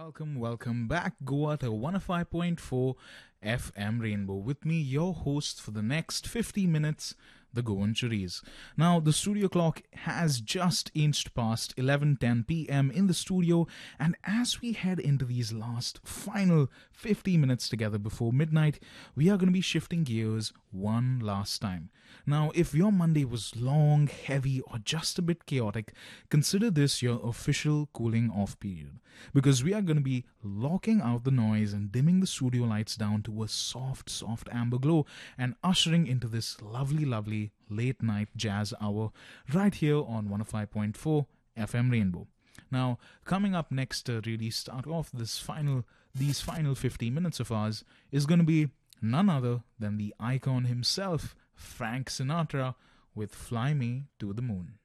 welcome back, Goa to 105.4 FM Rainbow. With me, your host for the next 50 minutes, the Goan Churis. Now, the studio clock has just inched past 11:10 p.m. in the studio, and as we head into these last final 50 minutes together before midnight, we are going to be shifting gears one last time. Now, if your Monday was long, heavy, or just a bit chaotic, consider this your official cooling off period, because we are going to be locking out the noise and dimming the studio lights down to a soft amber glow and ushering into this lovely late night jazz hour right here on 105.4 FM Rainbow. Now, coming up next to really start off these final 50 minutes of ours is going to be none other than the icon himself, Frank Sinatra, with Fly Me to the Moon.